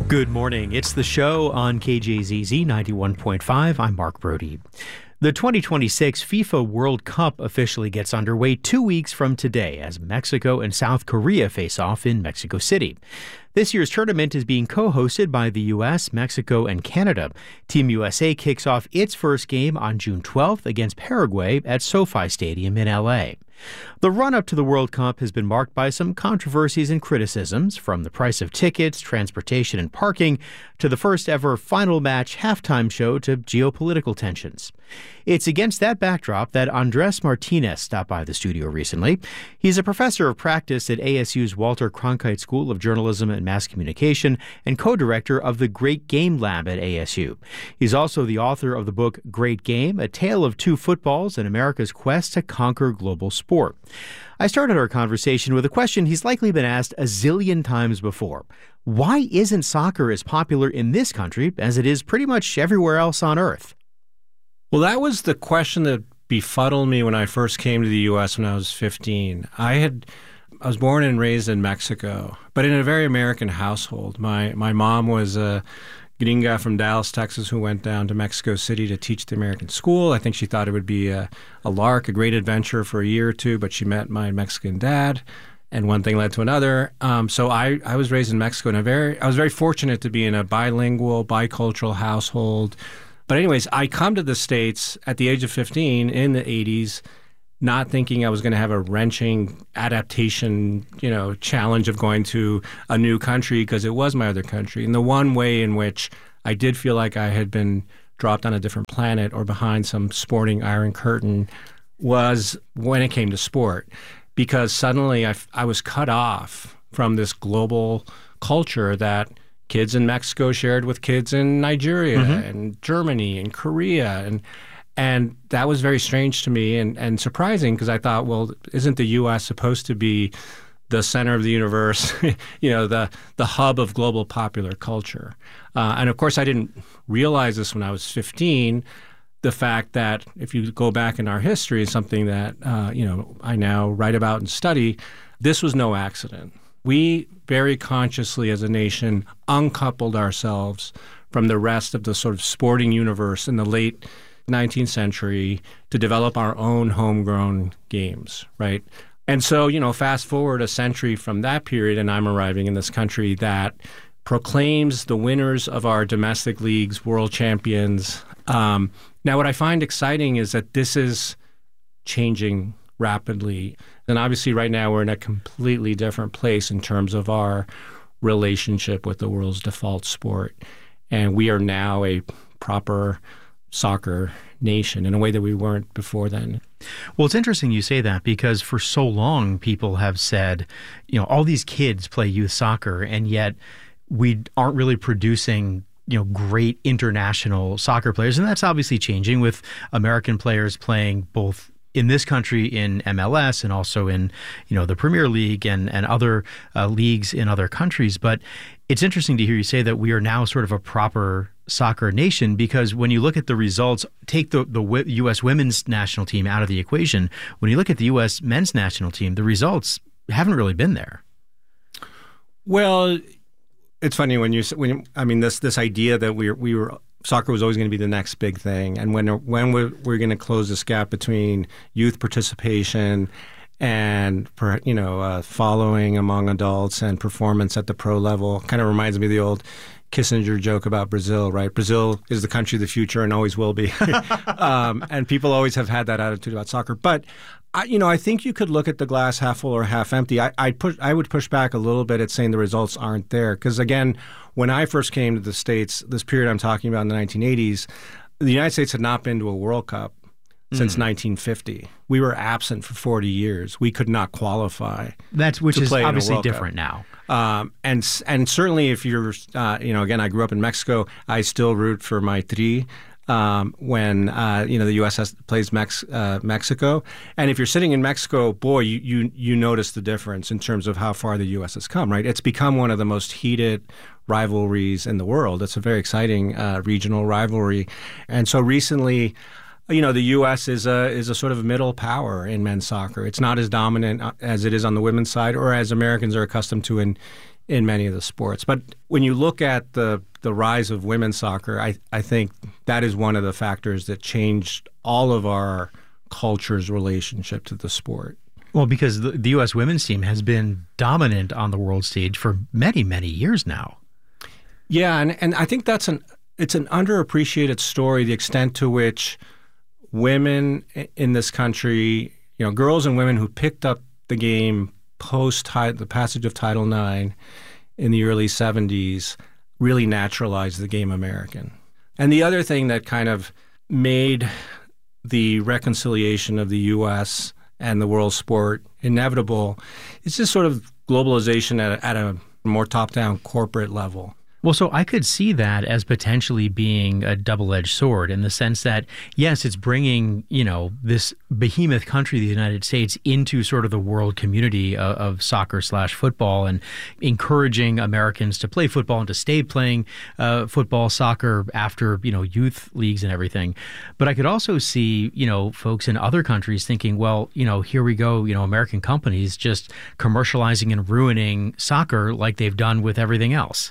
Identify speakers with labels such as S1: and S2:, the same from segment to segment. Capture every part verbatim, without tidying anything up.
S1: Good morning. It's The Show on K J Z Z ninety-one point five. I'm Mark Brody. The twenty twenty-six FIFA World Cup officially gets underway two weeks from today as Mexico and South Korea face off in Mexico City. This year's tournament is being co-hosted by the U S, Mexico, and Canada. Team U S A kicks off its first game on June twelfth against Paraguay at SoFi Stadium in L A. The run-up to the World Cup has been marked by some controversies and criticisms, from the price of tickets, transportation, and parking, to the first-ever final match halftime show to geopolitical tensions. It's against that backdrop that Andres Martinez stopped by the studio recently. He's a professor of practice at A S U's Walter Cronkite School of Journalism and Mass Communication and co-director of the Great Game Lab at A S U. He's also the author of the book Great Game, A Tale of Two Footballs and America's Quest to Conquer Global Sport. I started our conversation with a question he's likely been asked a zillion times before. Why isn't soccer as popular in this country as it is pretty much everywhere else on Earth?
S2: Well, that was the question that befuddled me when I first came to the U S when I was fifteen. I had I was born and raised in Mexico, but in a very American household. My my mom was a gringa from Dallas, Texas, who went down to Mexico City to teach the American school. I think she thought it would be a, a lark, a great adventure for a year or two, but she met my Mexican dad, and one thing led to another. Um, so I, I was raised in Mexico, and a very I was very fortunate to be in a bilingual, bicultural household. But anyways, I come to the States at the age of fifteen in the eighties, not thinking I was going to have a wrenching adaptation, you know, challenge of going to a new country, because it was my other country. And the one way in which I did feel like I had been dropped on a different planet or behind some sporting iron curtain was when it came to sport, because suddenly I, I was cut off from this global culture that kids in Mexico shared with kids in Nigeria mm-hmm. and Germany and Korea. And And that was very strange to me and, and surprising, because I thought, well, isn't the U S supposed to be the center of the universe, you know, the the hub of global popular culture? Uh, and of course, I didn't realize this when I was fifteen, the fact that if you go back in our history, it's something that, uh, you know, I now write about and study, this was no accident. We very consciously as a nation uncoupled ourselves from the rest of the sort of sporting universe in the late nineteenth century to develop our own homegrown games, right? And so, you know, fast forward a century from that period, and I'm arriving in this country that proclaims the winners of our domestic leagues world champions. Um, now, what I find exciting is that this is changing rapidly. And obviously right now we're in a completely different place in terms of our relationship with the world's default sport. And we are now a proper soccer nation in a way that we weren't before then.
S1: Well, it's interesting you say that, because for so long people have said, you know, all these kids play youth soccer, and yet we aren't really producing, you know, great international soccer players. And that's obviously changing, with American players playing both in this country in M L S and also in, you know, the Premier League and, and other uh, leagues in other countries. But it's interesting to hear you say that we are now sort of a proper soccer nation, because when you look at the results, take the, the U S women's national team out of the equation. When you look at the U S men's national team, the results haven't really been there.
S2: Well, it's funny when you, when you, I mean, this this idea that we we were soccer was always going to be the next big thing, and when when we're, we're going to close this gap between youth participation and, you know, uh, following among adults and performance at the pro level, kind of reminds me of the old Kissinger joke about Brazil, right? Brazil is the country of the future and always will be. um, and people always have had that attitude about soccer. But, I, you know, I think you could look at the glass half full or half empty. I, I'd push, I would push back a little bit at saying the results aren't there. Because, again, when I first came to the States, this period I'm talking about in the nineteen eighties, the United States had not been to a World Cup since mm. nineteen fifty. We were absent for forty years. We could not qualify.
S1: That's which
S2: to
S1: is
S2: play
S1: obviously different now.
S2: Um, and and certainly if you're, uh, you know, again, I grew up in Mexico. I still root for my Tri um, when, uh, you know, the U S has, plays Mex, uh, Mexico. And if you're sitting in Mexico, boy, you, you, you notice the difference in terms of how far the U S has come, right? It's become one of the most heated rivalries in the world. It's a very exciting uh, regional rivalry. And so recently, you know, the U S is a is a sort of middle power in men's soccer. It's not as dominant as it is on the women's side, or as Americans are accustomed to in in many of the sports. But when you look at the the rise of women's soccer, I, I think that is one of the factors that changed all of our culture's relationship to the sport.
S1: Well, because the, the U S women's team has been dominant on the world stage for many, many years now.
S2: Yeah, and, and I think that's an it's an underappreciated story, the extent to which women in this country, you know, girls and women who picked up the game post the passage of Title nine in the early seventies really naturalized the game American. And the other thing that kind of made the reconciliation of the U S and the world sport inevitable is this sort of globalization at a, at a more top-down corporate level.
S1: Well, so I could see that as potentially being a double-edged sword in the sense that, yes, it's bringing, you know, this behemoth country, the United States, into sort of the world community of, of soccer slash football and encouraging Americans to play football and to stay playing uh, football, soccer after, you know, youth leagues and everything. But I could also see, you know, folks in other countries thinking, well, you know, here we go, you know, American companies just commercializing and ruining soccer like they've done with everything else.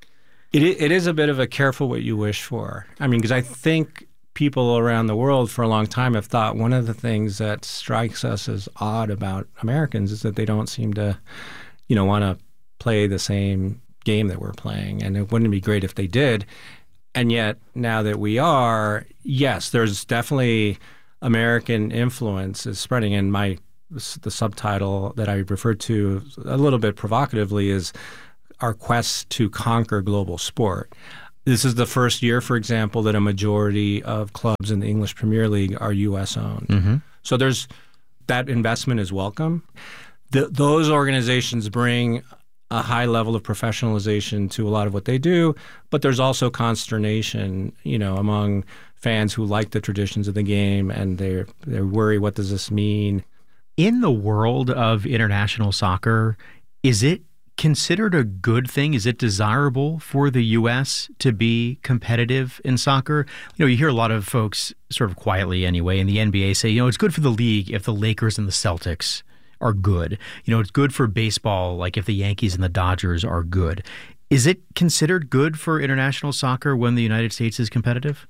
S2: It it is a bit of a careful what you wish for. I mean, because I think people around the world for a long time have thought one of the things that strikes us as odd about Americans is that they don't seem to, you know, want to play the same game that we're playing. And it wouldn't be great if they did. And yet, now that we are, yes, there's definitely American influence is spreading. And my the subtitle that I referred to a little bit provocatively is our quest to conquer global sport. This is the first year, for example, that a majority of clubs in the English Premier League are U S owned. Mm-hmm. So there's that investment is welcome. The, those organizations bring a high level of professionalization to a lot of what they do, but there's also consternation, you know, among fans who like the traditions of the game, and they're they worry, what does this mean?
S1: In the world of international soccer, is it considered a good thing? Is it desirable for the U S to be competitive in soccer? You know, you hear a lot of folks sort of quietly anyway in the N B A say, you know, it's good for the league if the Lakers and the Celtics are good. You know, it's good for baseball, like if the Yankees and the Dodgers are good. Is it considered good for international soccer when the United States is competitive?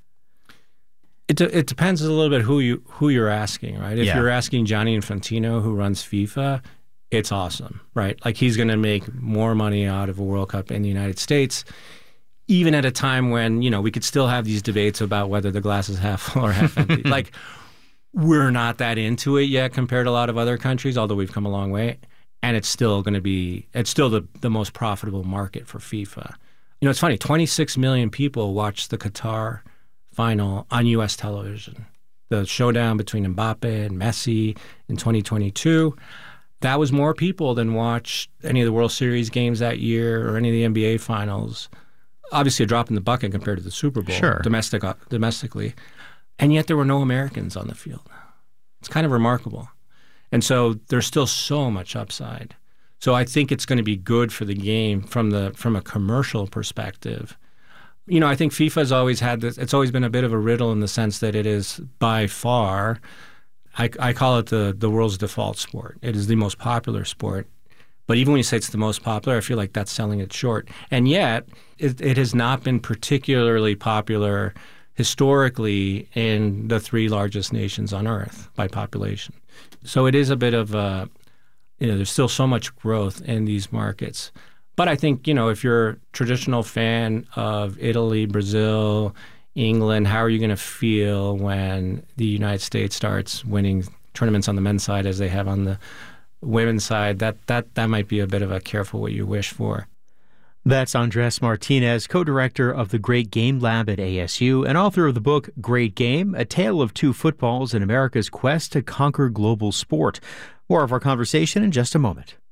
S2: It de- it depends a little bit who you who you're asking, right? If
S1: Yeah.
S2: you're asking Gianni Infantino, who runs FIFA, it's awesome, right? Like, he's going to make more money out of a World Cup in the United States, even at a time when, you know, we could still have these debates about whether the glass is half full or half empty. Like, we're not that into it yet compared to a lot of other countries, although we've come a long way. And it's still going to be, it's still the, the most profitable market for FIFA. You know, it's funny, twenty-six million people watched the Qatar final on U S television. The showdown between Mbappe and Messi in twenty twenty-two. That was more people than watched any of the World Series games that year or any of the N B A finals. Obviously a drop in the bucket compared to the Super Bowl,
S1: Sure.
S2: domestic, domestically. And yet there were no Americans on the field. It's kind of remarkable. And so there's still so much upside. So I think it's going to be good for the game from the from a commercial perspective. You know, I think FIFA has always had this, it's always been a bit of a riddle in the sense that it is by far, I, I call it the, the world's default sport. It is the most popular sport. But even when you say it's the most popular, I feel like that's selling it short. And yet, it, it has not been particularly popular historically in the three largest nations on Earth by population. So it is a bit of a, you know, there's still so much growth in these markets. But I think, you know, if you're a traditional fan of Italy, Brazil, England, how are you going to feel when the United States starts winning tournaments on the men's side as they have on the women's side? That that that might be a bit of a careful what you wish for.
S1: That's Andres Martinez, co-director of the Great Game Lab at A S U and author of the book Great Game, A Tale of Two Footballs in America's Quest to Conquer Global Sport. More of our conversation in just a moment.